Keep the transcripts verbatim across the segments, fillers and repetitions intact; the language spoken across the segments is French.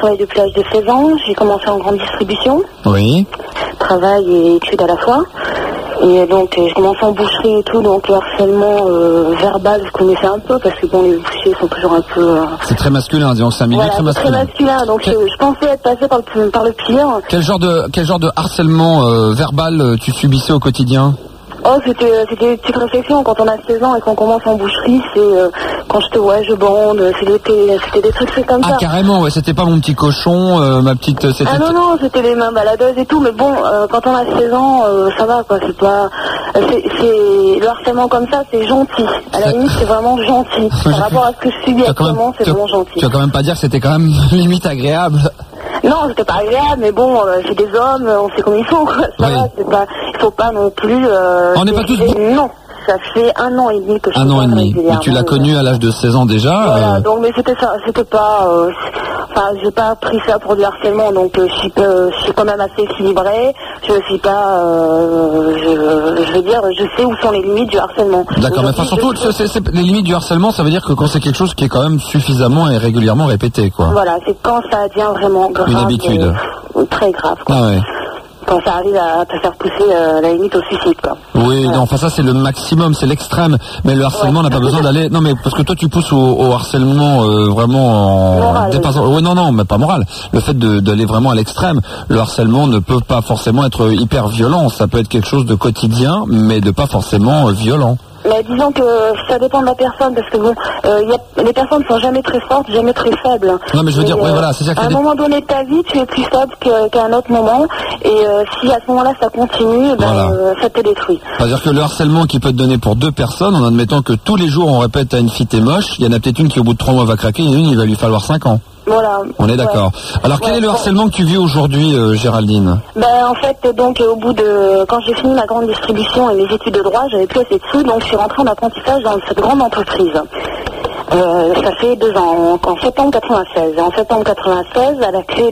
travaille depuis l'âge de seize ans. J'ai commencé en grande distribution. Oui. Travail et études à la fois. Et donc, euh, je commençais en boucherie et tout, donc le harcèlement euh, verbal, je connaissais un peu, parce que bon, les bouchers sont toujours un peu... Euh... C'est très masculin, disons que c'est un milieu voilà, très masculin. très masculin, donc Quel... je, je pensais être passé par le, par le pire. Quel genre de, quel genre de harcèlement euh, verbal euh, tu subissais au quotidien ? Oh, c'était, c'était des petites réflexions. Quand on a seize ans et qu'on commence en boucherie, c'est euh, quand je te vois, je bande. C'était, c'était des trucs faits comme ah, ça. Ah, carrément, ouais. C'était pas mon petit cochon, euh, ma petite. C'était... Ah non, non, c'était les mains baladeuses et tout. Mais bon, euh, quand on a seize ans, euh, ça va, quoi. C'est pas. C'est, c'est... Le harcèlement comme ça, c'est gentil. À la limite, c'est vraiment gentil. Par rapport à ce que je subis actuellement, c'est vraiment gentil. Tu vas quand même pas dire que c'était quand même limite agréable. Non, c'était pas agréable, mais bon, euh, c'est des hommes, on sait comme ils sont, quoi. Ça oui. va, c'est pas, il faut pas non plus... Euh, on n'est pas tous... Non, ça fait un an et demi que je Un suis an et demi, mais tu l'as connu à l'âge de seize ans déjà. Voilà, euh... donc, mais c'était ça, c'était pas... Euh, enfin, j'ai pas pris ça pour du harcèlement, donc euh, je, suis, euh, je suis quand même assez équilibrée, je suis pas... Euh, je, je veux dire, je sais où sont les limites du harcèlement. D'accord, mais enfin, surtout, c'est, c'est, c'est, les limites du harcèlement, ça veut dire que quand c'est quelque chose qui est quand même suffisamment et régulièrement répété, quoi. Voilà, c'est quand ça devient vraiment grave. Une habitude. Euh, très grave, quoi. Ah ouais. Quand ça arrive à te faire pousser euh, la limite au suicide, quoi. Oui, voilà. Non, enfin ça c'est le maximum, c'est l'extrême. Mais le harcèlement ouais. n'a pas besoin d'aller... Non mais parce que toi tu pousses au, au harcèlement euh, vraiment en moral, dépassant... Oui. oui, non, non, mais pas moral. Le fait de, d'aller vraiment à l'extrême. Le harcèlement ne peut pas forcément être hyper violent. Ça peut être quelque chose de quotidien, mais de pas forcément euh, violent. Mais disons que ça dépend de la personne, parce que bon, euh, y a, les personnes ne sont jamais très fortes, jamais très faibles. Non mais je veux et, dire, euh, oui voilà, c'est ça. À un des... moment donné de ta vie, tu es plus faible que, qu'à un autre moment, et euh, si à ce moment-là ça continue, ben, voilà. euh, ça te détruit. C'est-à-dire que le harcèlement qui peut te donner pour deux personnes, en admettant que tous les jours on répète à une fille t'es moche, il y en a peut-être une qui au bout de trois mois va craquer, et une il va lui falloir cinq ans. Voilà. On est d'accord. Ouais. Alors quel ouais, est le harcèlement ouais. que tu vis aujourd'hui, euh, Géraldine ? Ben en fait, donc au bout de quand j'ai fini ma grande distribution et mes études de droit, j'avais plus assez de sous, donc je suis rentrée en apprentissage dans cette grande entreprise. Euh, ça fait deux ans, en septembre quatre-vingt-seize. Et en septembre quatre-vingt-seize, à la clé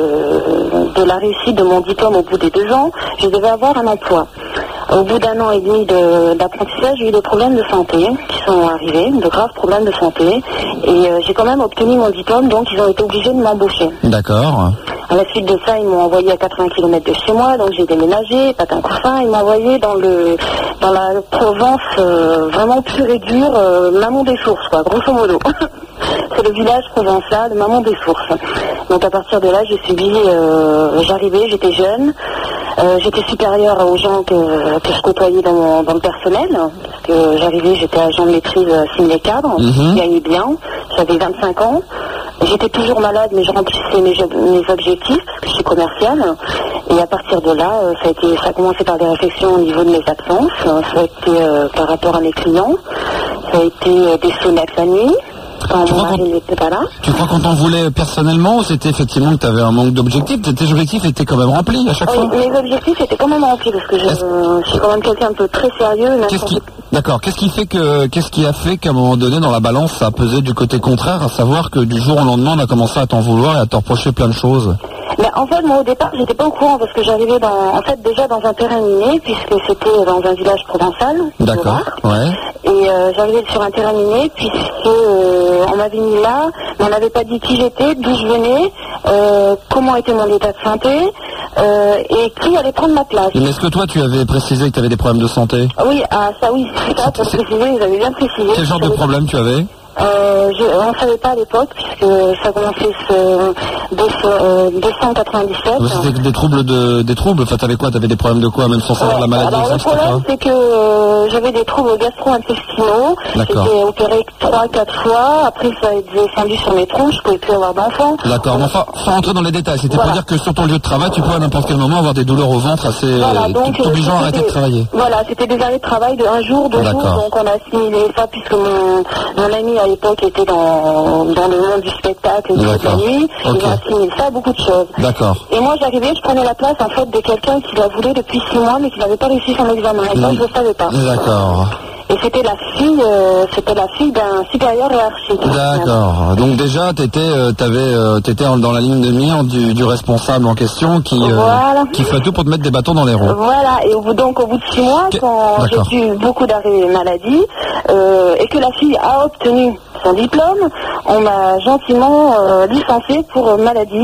de, de la réussite de mon diplôme au bout des deux ans, je devais avoir un emploi. Au bout d'un an et demi de, d'apprentissage, j'ai eu des problèmes de santé qui sont arrivés, de graves problèmes de santé. Et euh, j'ai quand même obtenu mon diplôme, donc ils ont été obligés de m'embaucher. D'accord. À la suite de ça, ils m'ont envoyé à quatre-vingts kilomètres de chez moi, donc j'ai déménagé, patin coussin, ils m'ont envoyé dans le dans la Provence euh, vraiment pure et dure, euh, Maman des Sources, quoi, grosso modo. C'est le village provençal, Maman des Sources. Donc à partir de là, j'ai subi, euh, j'arrivais, j'étais jeune, euh, j'étais supérieure aux gens que, que je côtoyais dans, mon, dans le personnel, parce que j'arrivais, j'étais agent de maîtrise signe des cadres, mm-hmm. je gagnais bien, j'avais vingt-cinq ans. J'étais toujours malade, mais je remplissais mes, mes objectifs, parce que je suis commerciale. Et à partir de là, ça a, été, ça a commencé par des réflexions au niveau de mes absences. Ça a été euh, par rapport à mes clients. Ça a été euh, des sonnettes la nuit, quand tu mon mari n'était pas là. Tu crois qu'on t'en voulait personnellement ou c'était effectivement que tu avais un manque d'objectifs ? Tes objectifs étaient quand même remplis à chaque oui, fois ? Mes objectifs étaient quand même remplis, parce que je, euh, je suis quand même quelqu'un de très sérieux. Qu'est-ce qui... D'accord. Qu'est-ce qui fait que, qu'est-ce qui a fait qu'à un moment donné, dans la balance, ça a pesé du côté contraire, à savoir que du jour au lendemain, on a commencé à t'en vouloir et à te reprocher plein de choses ? Mais en fait, moi, au départ, j'étais pas au courant parce que j'arrivais dans, en fait, déjà dans un terrain miné, puisque c'était dans un village provençal. D'accord. Ouais. Et euh, j'arrivais sur un terrain miné, puisque euh, on m'avait mis là, mais on n'avait pas dit qui j'étais, d'où je venais, euh, comment était mon état de santé, euh, et qui allait prendre ma place. Mais est-ce que toi, tu avais précisé que tu avais des problèmes de santé ? Oui, ah, ça oui, c'est ça, pour préciser, vous avez bien précisé. Quel genre de problème tu avais ? Euh, je, on ne savait pas à l'époque, puisque ça commençait ce deux cent quatre-vingt-dix-sept. Oui, c'était des troubles de, des troubles. Enfin, t'avais quoi ? T'avais des problèmes de quoi, même sans savoir ouais, la maladie alors, exacte, le problème, c'est que euh, j'avais des troubles gastro-intestinaux. J'étais opérée trois, quatre fois. Après, ça a été descendu sur mes troncs. Je ne pouvais plus avoir d'enfants. D'accord. Mais enfin, sans rentrer dans les détails, c'était voilà. pour dire que sur ton lieu de travail, tu pouvais à n'importe quel moment avoir des douleurs au ventre assez voilà, donc, t'obligeant à arrêter de travailler. Voilà, c'était des arrêts de travail de un jour, deux jours. Donc, on a assimilé ça puisque mon, mon ami à l'époque était dans dans le monde du spectacle et de la nuit, okay. Il a assimilé ça à beaucoup de choses. D'accord. Et moi j'arrivais, je prenais la place en fait de quelqu'un qui la voulait depuis six mois mais qui n'avait pas réussi son examen. Et ça, mmh. je ne savais pas. D'accord. Et c'était la fille, euh, c'était la fille d'un supérieur hiérarchique. D'accord. Donc déjà, t'étais, euh, t'avais, euh, t'étais dans la ligne de mire du, du responsable en question qui, euh, voilà. qui fait tout pour te mettre des bâtons dans les roues. Voilà. Et au bout, donc au bout de six mois, que... quand j'ai eu beaucoup d'arrêts maladie euh, et que la fille a obtenu son diplôme, on m'a gentiment euh, licenciée pour maladie.